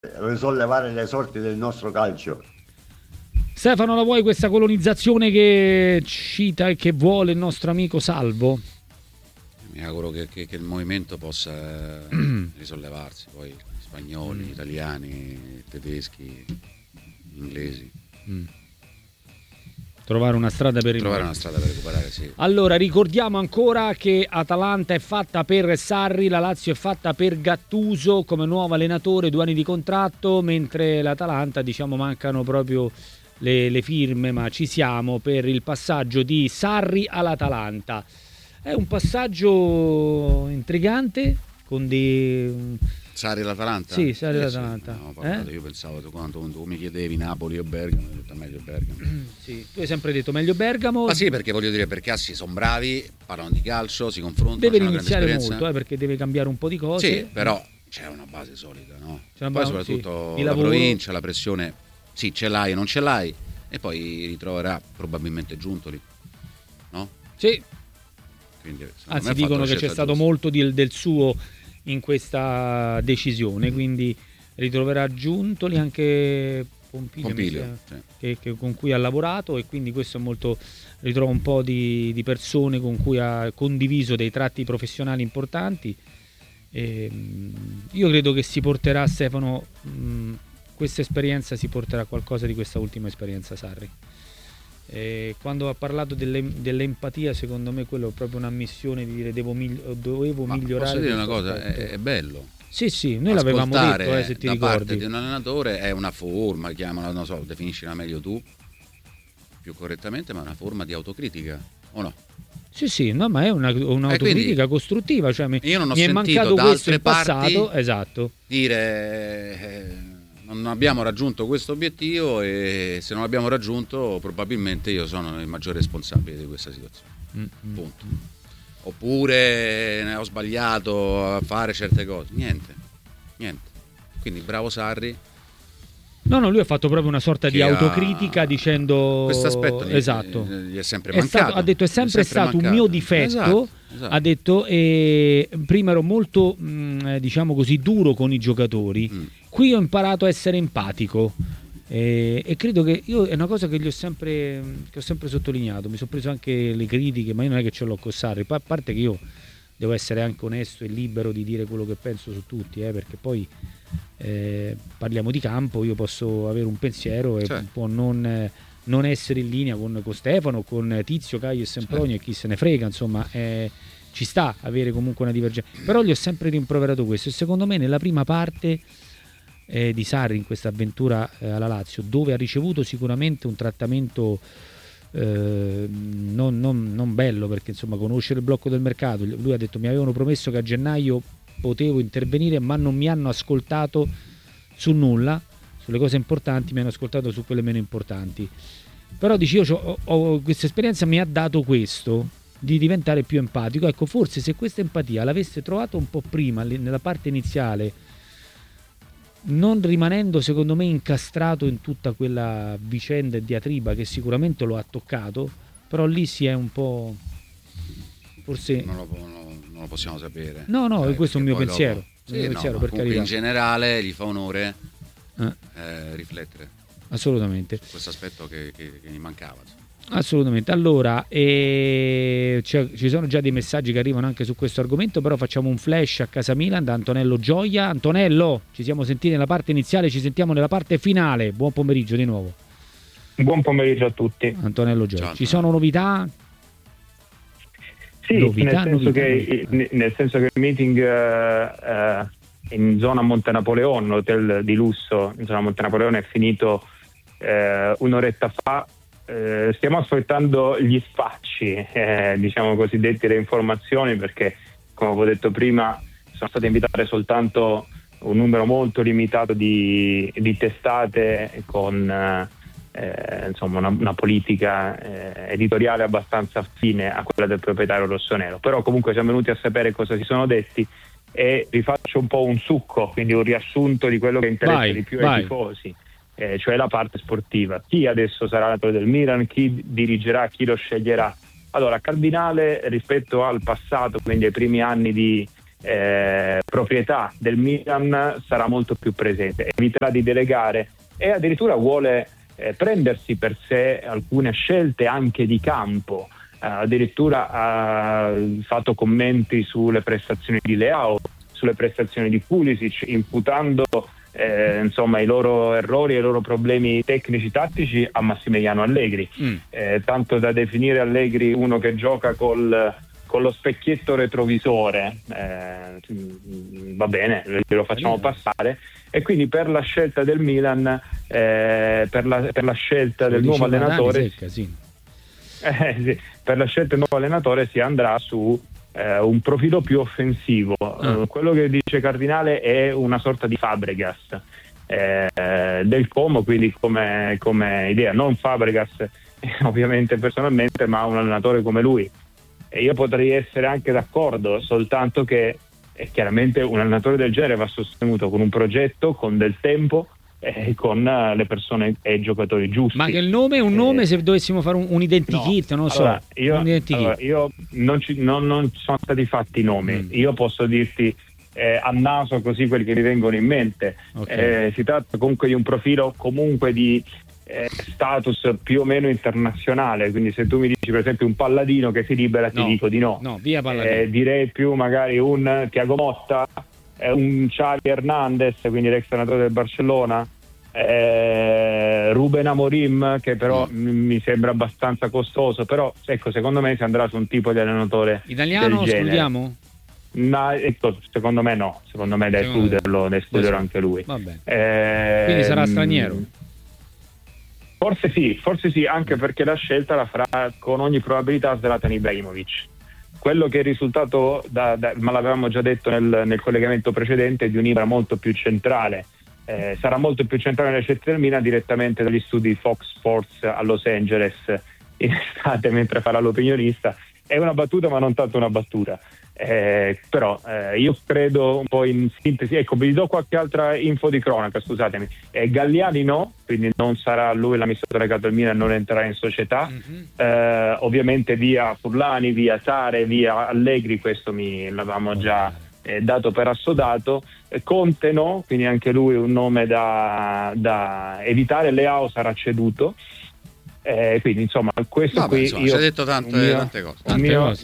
risollevare le sorti del nostro calcio. Stefano, la vuoi questa colonizzazione che cita e che vuole il nostro amico Salvo? Mi auguro che il movimento possa risollevarsi, poi spagnoli, italiani, tedeschi, inglesi. Trovare una strada per recuperare, sì. Allora, ricordiamo ancora che Atalanta è fatta per Sarri, la Lazio è fatta per Gattuso come nuovo allenatore, 2 anni di contratto, mentre l'Atalanta, diciamo, mancano proprio le firme, ma ci siamo per il passaggio di Sarri all'Atalanta. È un passaggio intrigante con dei... Sarri all'Atalanta? Sì, Sarri all'Atalanta. Io pensavo quando tu mi chiedevi Napoli o Bergamo, ho detto meglio Bergamo. Sì, tu hai sempre detto meglio Bergamo. Ma sì, perché voglio dire, perché sono bravi, parlano di calcio, si confrontano. Deve iniziare molto, perché deve cambiare un po' di cose. Sì, però c'è una base solida, no? C'è una poi base, soprattutto sì, la provincia, la pressione, sì, ce l'hai o non ce l'hai, e poi ritroverà probabilmente Giuntoli, no? Sì. Quindi, anzi, dicono che c'è stato molto del suo in questa decisione, quindi ritroverà Giuntoli, anche Pompilio sì. che con cui ha lavorato, e quindi questo è molto, ritrova un po' di persone con cui ha condiviso dei tratti professionali importanti. Io credo che si porterà, Stefano, questa esperienza si porterà qualcosa di questa ultima esperienza Sarri. Quando ha parlato dell'empatia, secondo me quello è proprio un'ammissione di dire dovevo migliorare. Posso dire una cosa, è bello. Sì, noi l'avevamo detto, se ti da ricordi. Parte di un allenatore è una forma, chiamala, non so, definiscila meglio tu, più correttamente, ma è una forma di autocritica, o no? Sì, no, ma è un'autocritica costruttiva, cioè io non ho mi è sentito mancato da questo altre in passato, parti esatto. Dire non abbiamo raggiunto questo obiettivo, e se non l'abbiamo raggiunto probabilmente io sono il maggiore responsabile di questa situazione. Punto. Oppure ho sbagliato a fare certe cose. Niente. Quindi bravo Sarri. No, lui ha fatto proprio una sorta di autocritica, dicendo questo aspetto esatto. Gli è sempre mancato. Ha detto è sempre stato un mio difetto. Esatto. Ha detto prima ero molto diciamo così duro con i giocatori. Qui ho imparato a essere empatico, e credo che io è una cosa che ho sempre sottolineato. Mi sono preso anche le critiche, ma io non è che ce l'ho con Sarri, a parte che io devo essere anche onesto e libero di dire quello che penso su tutti, perché poi parliamo di campo, io posso avere un pensiero e può non essere in linea con Stefano, con Tizio, Caio e Sempronio, e chi se ne frega, insomma, ci sta avere comunque una divergenza, però gli ho sempre rimproverato questo, e secondo me nella prima parte di Sarri in questa avventura alla Lazio, dove ha ricevuto sicuramente un trattamento non bello, perché insomma conoscere il blocco del mercato, lui ha detto mi avevano promesso che a gennaio potevo intervenire, ma non mi hanno ascoltato su nulla, sulle cose importanti mi hanno ascoltato su quelle meno importanti. Però dice io questa esperienza mi ha dato questo, di diventare più empatico. Ecco, forse se questa empatia l'avesse trovato un po' prima, nella parte iniziale, non rimanendo secondo me incastrato in tutta quella vicenda e diatriba che sicuramente lo ha toccato, però lì si è un po', forse non lo possiamo sapere. No, questo è un mio pensiero. Per carità. In generale gli fa onore riflettere assolutamente su questo aspetto che gli mancava. Assolutamente. Allora, ci sono già dei messaggi che arrivano anche su questo argomento, però facciamo un flash a casa Milan da Antonello Gioia. Antonello, ci siamo sentiti nella parte iniziale, ci sentiamo nella parte finale. Buon pomeriggio di nuovo. Buon pomeriggio a tutti. Antonello Gioia. Ciao, ci sono novità? Sì, nel senso che il meeting in zona Monte Napoleone, l'hotel di lusso in zona Monte Napoleone, è finito un'oretta fa. Stiamo aspettando gli spacci, diciamo cosiddetti, le informazioni, perché come avevo detto prima sono state invitate soltanto un numero molto limitato di testate con insomma una politica editoriale abbastanza affine a quella del proprietario rossonero. Però comunque siamo venuti a sapere cosa si sono detti, e vi faccio un po' un succo, quindi un riassunto di quello che interessa di più ai tifosi, cioè la parte sportiva. Chi adesso sarà allenatore del Milan, chi dirigerà, chi lo sceglierà. Allora, cardinale rispetto al passato, quindi ai primi anni di proprietà del Milan sarà molto più presente, eviterà di delegare e addirittura vuole prendersi per sé alcune scelte anche di campo. Addirittura ha fatto commenti sulle prestazioni di Leao, sulle prestazioni di Pulisic, imputando insomma i loro errori e i loro problemi tecnici tattici a Massimiliano Allegri, tanto da definire Allegri uno che gioca con lo specchietto retrovisore. Va bene, lo facciamo passare. E quindi per la scelta del Milan, per la scelta del nuovo allenatore, sì, per la scelta del nuovo allenatore si andrà su un profilo più offensivo. Quello che dice Cardinale è una sorta di Fabregas del Como, quindi come idea, non Fabregas ovviamente personalmente, ma un allenatore come lui. E io potrei essere anche d'accordo, soltanto che chiaramente un allenatore del genere va sostenuto con un progetto, con del tempo e con le persone e i giocatori giusti. Ma che il nome è un nome, se dovessimo fare un identikit, no, non so. Allora, io non sono stati fatti i nomi, io posso dirti a naso così quelli che mi vengono in mente. Okay. Si tratta comunque di un profilo comunque di status più o meno internazionale, quindi se tu mi dici per esempio un Palladino che si libera, ti dico di no. No, via Palladino. Direi più magari un Thiago Motta, un Xavi Hernandez, quindi l'ex allenatore del Barcellona, Ruben Amorim, che però mi sembra abbastanza costoso, però ecco, secondo me si andrà su un tipo di allenatore italiano. Escludiamo? No, ecco, secondo me no, secondo me da escluderlo anche lui. Quindi sarà straniero? Forse sì, anche perché la scelta la farà con ogni probabilità Zlatan Ibrahimovic. Quello che è risultato, ma l'avevamo già detto nel collegamento precedente, di un'Ibra molto più centrale. Sarà molto più centrale nelle scelte del Milan direttamente dagli studi di Fox Sports a Los Angeles in estate, mentre farà l'opinionista. È una battuta, ma non tanto una battuta. Però io credo un po' in sintesi, ecco, vi do qualche altra info di cronaca, scusatemi. Galliani no, quindi non sarà lui l'amministratore legato al Milan, non entrerà in società. Ovviamente via Furlani, via Sare, via Allegri, questo l'avevamo già dato per assodato. Conte no, quindi anche lui un nome da evitare. Leao sarà ceduto. Quindi insomma questo qui ci hai detto tante cose.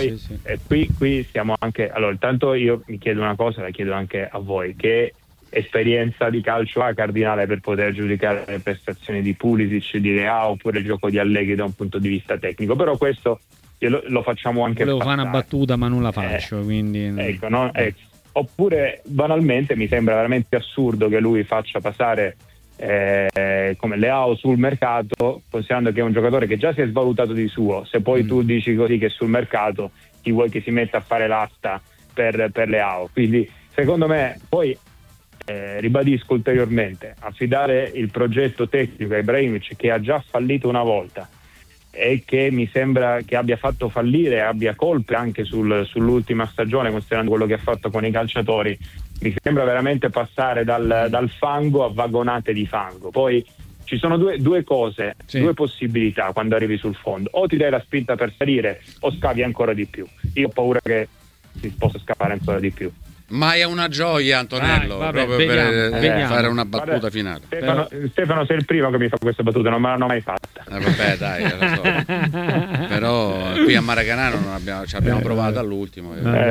Qui siamo anche, allora intanto io mi chiedo una cosa, la chiedo anche a voi: che esperienza di calcio ha Cardinale per poter giudicare le prestazioni di Pulisic, di Leao oppure il gioco di Allegri da un punto di vista tecnico? Però questo lo facciamo anche. Volevo fare una battuta ma non la faccio, quindi ecco, no? Oppure banalmente mi sembra veramente assurdo che lui faccia passare come Leao sul mercato, considerando che è un giocatore che già si è svalutato di suo. Se poi tu dici così che sul mercato chi vuoi che si metta a fare l'asta per Leao? Quindi secondo me poi ribadisco ulteriormente, affidare il progetto tecnico a Ibrahimovic, che ha già fallito una volta e che mi sembra che abbia fatto fallire, abbia colpe anche sull'ultima stagione, considerando quello che ha fatto con i calciatori, mi sembra veramente passare dal fango a vagonate di fango. Poi ci sono due cose, due possibilità quando arrivi sul fondo: o ti dai la spinta per salire o scavi ancora di più. Io ho paura che si possa scavare ancora di più. Ma è una gioia, Antonello, proprio per fare una battuta finale. Stefano, sei il primo che mi fa questa battuta, non me l'hanno mai fatta. Vabbè, dai, lo so. Però qui a Maracanã ci abbiamo provato all'ultimo.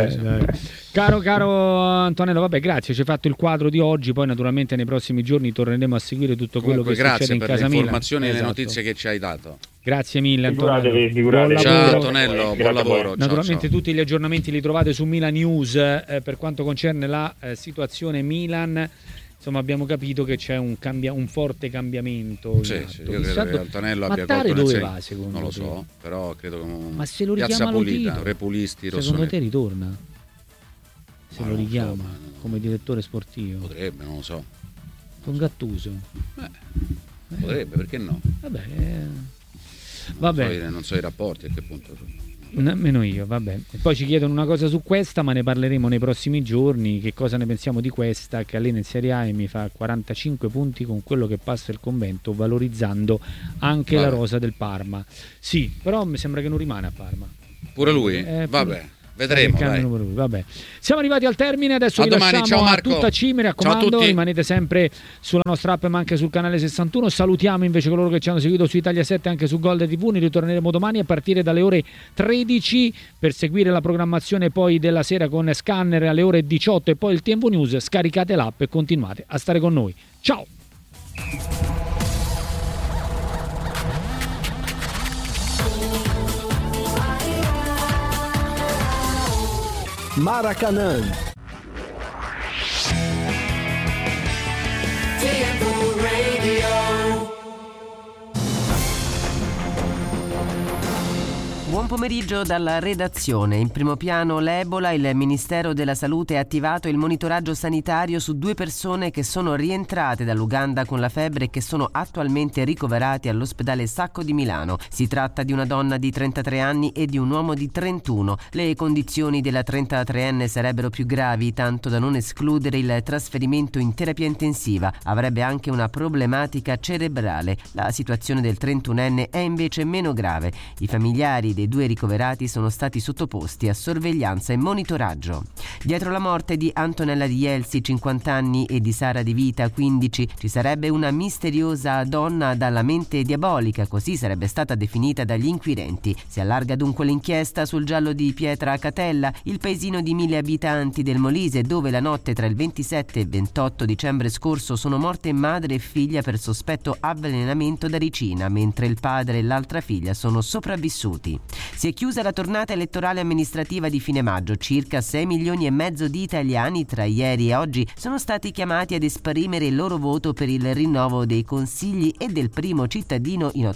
Caro Antonello, vabbè, grazie, ci hai fatto il quadro di oggi, poi naturalmente nei prossimi giorni torneremo a seguire tutto quello che succede in casa Milan. Grazie per le informazioni e le notizie che ci hai dato. Grazie mille, Antonello. Figuratevi. Ciao Antonello, buon lavoro. Naturalmente tutti gli aggiornamenti li trovate su Milan News. Per quanto concerne la situazione Milan, insomma, abbiamo capito che c'è un forte cambiamento. Sì, io credo che Antonello abbia colto dove va, secondo non lo te? So, però credo che ma se lo Piazza richiama Pulita, Repulisti, secondo te ritorna? Se lo richiama come direttore sportivo? Potrebbe, non lo so. Con Gattuso? Potrebbe, perché no? Vabbè. Non so i rapporti a che punto. Nemmeno io, vabbè. E poi ci chiedono una cosa su questa, ma ne parleremo nei prossimi giorni. Che cosa ne pensiamo di questa? Che allena in Serie A e mi fa 45 punti con quello che passa il convento, valorizzando anche la rosa del Parma. Sì, però mi sembra che non rimane a Parma. Pure lui? Vabbè. Vedremo. Vabbè. Siamo arrivati al termine, adesso vi domani. lasciamo Ciao, a Marco. tutta C, mi raccomando, rimanete sempre sulla nostra app ma anche sul canale 61. Salutiamo invece coloro che ci hanno seguito su Italia 7 anche su Gol TV. Ne ritorneremo domani a partire dalle ore 13 per seguire la programmazione poi della sera con Scanner alle ore 18 e poi il TMV News. Scaricate l'app e continuate a stare con noi. Ciao. Maracanã. Buon pomeriggio dalla redazione. In primo piano l'Ebola. Il Ministero della Salute ha attivato il monitoraggio sanitario su 2 persone che sono rientrate dall'Uganda con la febbre e che sono attualmente ricoverati all'ospedale Sacco di Milano. Si tratta di una donna di 33 anni e di un uomo di 31. Le condizioni della 33enne sarebbero più gravi, tanto da non escludere il trasferimento in terapia intensiva. Avrebbe anche una problematica cerebrale. La situazione del 31enne è invece meno grave. I familiari dei 2 ricoverati sono stati sottoposti a sorveglianza e monitoraggio. Dietro la morte di Antonella Di Jelsi, 50 anni, e di Sara Di Vita, 15, ci sarebbe una misteriosa donna dalla mente diabolica, così sarebbe stata definita dagli inquirenti. Si allarga dunque l'inchiesta sul giallo di Pietra Catella, il paesino di 1000 abitanti del Molise, dove la notte tra il 27 e 28 dicembre scorso sono morte madre e figlia per sospetto avvelenamento da ricina, mentre il padre e l'altra figlia sono sopravvissuti. Si è chiusa la tornata elettorale amministrativa di fine maggio. Circa 6 milioni e mezzo di italiani tra ieri e oggi sono stati chiamati ad esprimere il loro voto per il rinnovo dei consigli e del primo cittadino in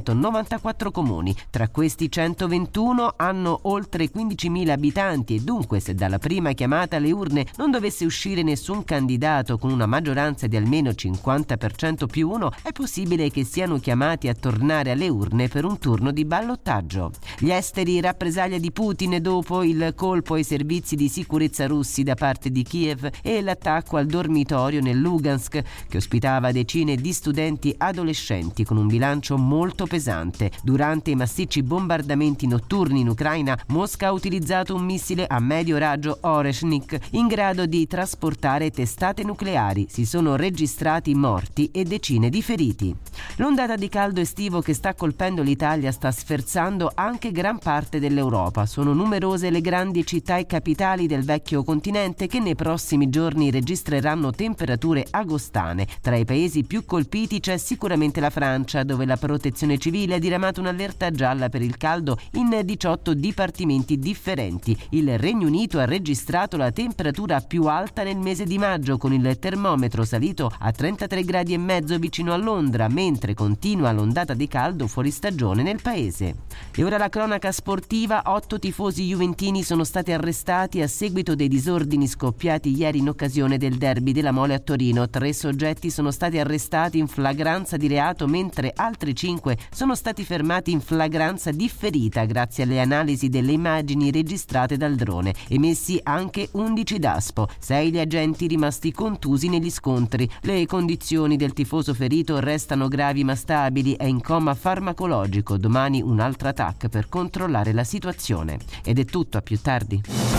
894 comuni. Tra questi 121 hanno oltre 15.000 abitanti e dunque, se dalla prima chiamata alle urne non dovesse uscire nessun candidato con una maggioranza di almeno 50% più 1, è possibile che siano chiamati a tornare alle urne per un turno di ballottaggio. Gli esteri, rappresaglia di Putin dopo il colpo ai servizi di sicurezza russi da parte di Kiev e l'attacco al dormitorio nel Lugansk che ospitava decine di studenti adolescenti con un bilancio molto pesante. Durante i massicci bombardamenti notturni in Ucraina, Mosca ha utilizzato un missile a medio raggio Oreshnik in grado di trasportare testate nucleari. Si sono registrati morti e decine di feriti. L'ondata di caldo estivo che sta colpendo l'Italia sta sferzando anche gran parte dell'Europa. Sono numerose le grandi città e capitali del vecchio continente che nei prossimi giorni registreranno temperature agostane. Tra i paesi più colpiti c'è sicuramente la Francia, dove la Protezione Civile ha diramato un'allerta gialla per il caldo in 18 dipartimenti differenti. Il Regno Unito ha registrato la temperatura più alta nel mese di maggio, con il termometro salito a 33 gradi e mezzo vicino a Londra, mentre continua l'ondata di caldo fuori stagione nel paese. E ora la cronaca sportiva. 8 tifosi juventini sono stati arrestati a seguito dei disordini scoppiati ieri in occasione del derby della Mole a Torino. 3 soggetti sono stati arrestati in flagranza di reato, mentre altri 5 sono stati fermati in flagranza differita grazie alle analisi delle immagini registrate dal drone. Emessi anche 11 DASPO. 6 gli agenti rimasti contusi negli scontri. Le condizioni del tifoso ferito restano gravi ma stabili. È in coma farmacologico. Domani un'altra TAC per controllare la situazione. Ed è tutto, a più tardi.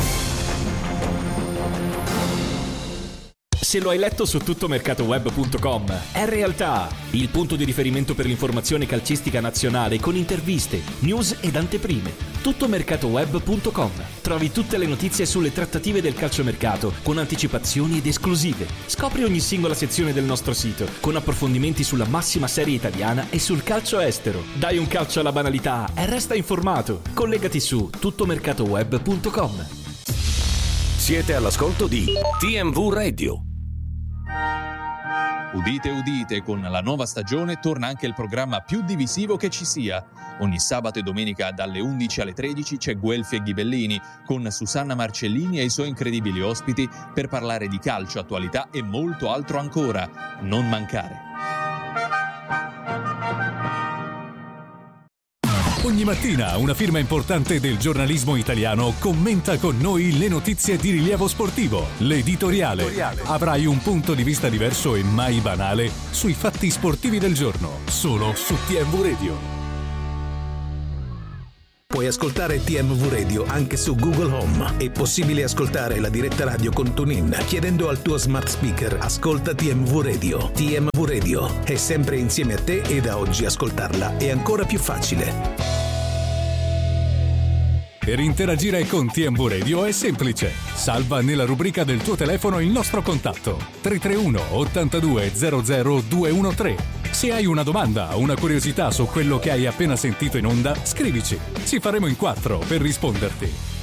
Se lo hai letto su tuttomercatoweb.com, è realtà, il punto di riferimento per l'informazione calcistica nazionale con interviste, news ed anteprime. Tuttomercatoweb.com. Trovi tutte le notizie sulle trattative del calciomercato con anticipazioni ed esclusive. Scopri ogni singola sezione del nostro sito con approfondimenti sulla massima serie italiana e sul calcio estero. Dai un calcio alla banalità e resta informato. Collegati su tuttomercatoweb.com. Siete all'ascolto di TMV Radio. Udite, udite, con la nuova stagione torna anche il programma più divisivo che ci sia. Ogni sabato e domenica dalle 11 alle 13 c'è Guelfi e Ghibellini con Susanna Marcellini e i suoi incredibili ospiti per parlare di calcio, attualità e molto altro ancora. Non mancare. Ogni mattina una firma importante del giornalismo italiano commenta con noi le notizie di rilievo sportivo. L'editoriale. Avrai un punto di vista diverso e mai banale sui fatti sportivi del giorno, solo su TMV Radio. Puoi ascoltare TMV Radio anche su Google Home. È possibile ascoltare la diretta radio con TuneIn chiedendo al tuo smart speaker "Ascolta TMV Radio". TMV Radio è sempre insieme a te e da oggi ascoltarla è ancora più facile. Per interagire con TMV Radio è semplice. Salva nella rubrica del tuo telefono il nostro contatto 331 82 00 213. Se hai una domanda o una curiosità su quello che hai appena sentito in onda, scrivici. Ci faremo in 4 per risponderti.